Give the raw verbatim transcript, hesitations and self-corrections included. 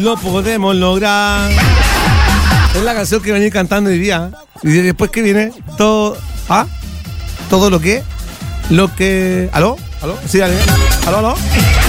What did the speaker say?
lo podemos lograr. Es la canción que venía cantando hoy día. Y después que viene todo. ¿Ah? Todo lo que. Lo que. ¿Aló? ¿Aló? Sí, dale. ¿Aló, aló?